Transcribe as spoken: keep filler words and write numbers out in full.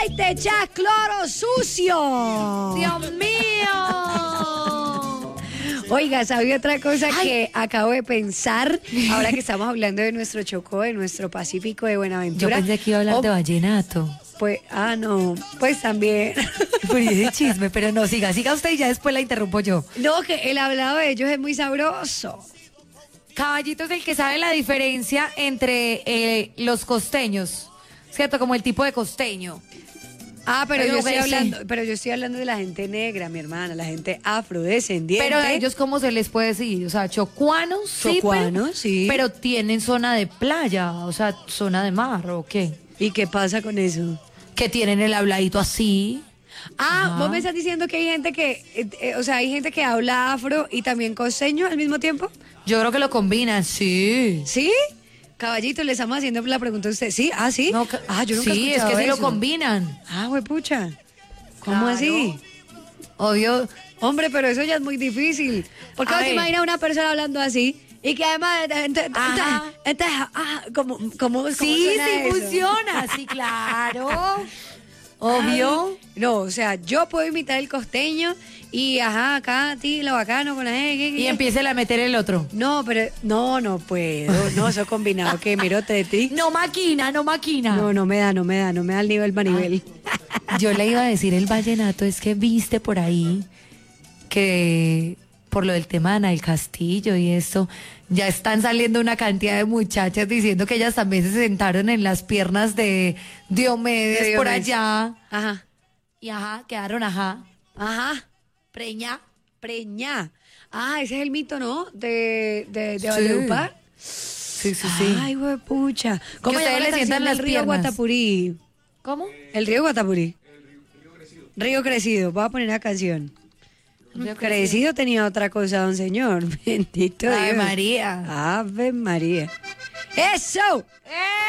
Este echa cloro sucio. ¡Dios mío! Oiga, ¿sabía otra cosa Ay. que acabo de pensar? Ahora que estamos hablando de nuestro Chocó, de nuestro Pacífico de Buenaventura. Yo pensé que iba a hablar oh, de vallenato. Pues, ah, no, pues también. Pues ese chisme, pero no, siga, siga usted y ya después la interrumpo yo. No, que el hablado de ellos es muy sabroso. Caballito es el que sabe la diferencia entre eh, los costeños, ¿cierto? Como el tipo de costeño. Ah, pero, pero yo estoy hablando, pero yo estoy hablando de la gente negra, mi hermana, la gente afrodescendiente. Pero a ellos, ¿cómo se les puede decir? O sea, chocuanos, chocuanos, sí, pero, sí. Pero tienen zona de playa, o sea, zona de mar, ¿o qué? ¿Y qué pasa con eso? Que tienen el habladito así. Ah, Ajá. ¿Vos me estás diciendo que hay gente que, eh, eh, o sea, hay gente que habla afro y también costeño al mismo tiempo? Yo creo que lo combinan, sí. ¿Sí? Caballito, le estamos haciendo la pregunta a usted. ¿Sí? ¿Ah, sí? No, ah, yo nunca sí, he es que eso. sí lo combinan. Ah, huepucha. ¿Cómo claro. así? Obvio. Hombre, pero eso ya es muy difícil. Porque no se imagina una persona hablando así y que además, entonces, ah, como, como, sí, sí eso? Funciona, sí, claro. Obvio. Ay, no, o sea, yo puedo imitar el costeño y ajá, acá, ti, lo bacano con la gente. Y empiece a meter el otro. No, pero, no, no puedo. No, eso combinado, que mirote de ti. No maquina, no maquina. No, no me da, no me da, no me da el nivel para nivel. Ah, yo le iba a decir el vallenato, es que viste por ahí que por lo del tema de Ana del Castillo y esto, ya están saliendo una cantidad de muchachas diciendo que ellas también se sentaron en las piernas de Diomedes, de Diomedes. Por allá. Ajá. Y ajá, quedaron ajá. Ajá. Preña. Preña. Ah, ese es el mito, ¿no? De, de, de Valledupar. Sí, sí, sí. Ay, huepucha. ¿Cómo ustedes le sientan las río piernas? Guatapurí? ¿Cómo? El río Guatapurí. El río, río Crecido. Río Crecido. Voy a poner una canción. Río Crecido tenía otra cosa, don señor. Bendito Dios. Ave María. Ave María. ¡Eso! ¡Eh!